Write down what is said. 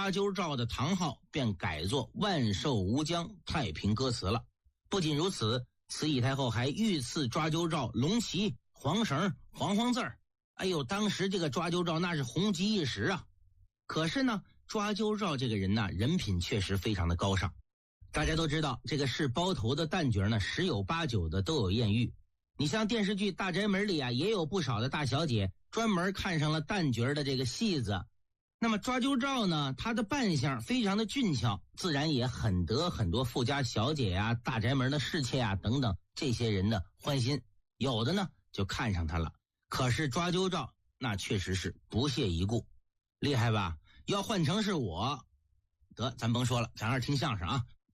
抓阄照的堂号便改作万寿无疆太平歌词了。不仅如此，慈禧太后还御赐抓阄照龙旗、黄绳、黄字儿。哎呦，当时这个抓阄照那是红极一时啊。可是呢，抓阄照这个人呢，人品确实非常的高尚。大家都知道，这个是包头的旦角呢，十有八九的都有艳遇。你像电视剧《大宅门》里啊，也有不少的大小姐专门看上了旦角的这个戏子。那么抓阄照呢，他的扮相非常的俊俏，自然也很得很多富家小姐啊、大宅门的侍妾啊等等这些人的欢心，有的呢就看上他了。可是抓阄照那确实是不屑一顾，厉害吧？要换成是我，得咱甭说了，咱还是听相声啊。